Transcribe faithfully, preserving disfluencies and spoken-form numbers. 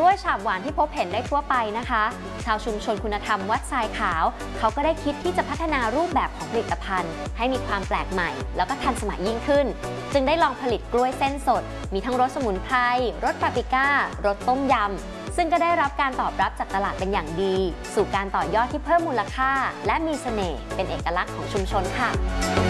ล้วยฉาบหวานที่พบเห็นได้ทั่วไปนะคะชาวชุมชนคุณธรรมวัดทรายขาวเขาก็ได้คิดที่จะพัฒนารูปแบบของผลิตภัณฑ์ให้มีความแปลกใหม่แล้วก็ทันสมัยยิ่งขึ้นจึงได้ลองผลิตกล้วยเส้นสดมีทั้งรสสมุนไพรรสปาปริก้ารสต้มยำซึ่งก็ได้รับการตอบรับจากตลาดเป็นอย่างดีสู่การต่อยอดที่เพิ่มมูลค่าและมีเสน่ห์เป็นเอกลักษณ์ของชุมชนค่ะ